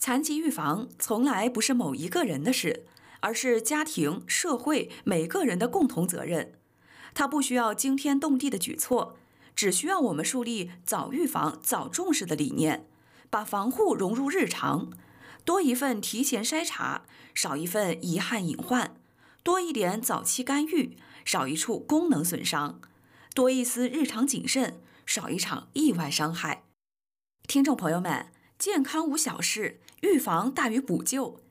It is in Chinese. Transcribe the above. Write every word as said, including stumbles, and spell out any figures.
残疾预防从来不是某一个人的事，而是家庭、社会每个人的共同责任。它不需要惊天动地的举措，只需要我们树立早预防、早重视的理念，把防护融入日常。多一份提前筛查，少一份遗憾隐患；多一点早期干预，少一处功能损伤；多一丝日常谨慎，少一场意外伤害。听众朋友们，健康无小事，预防大于补救。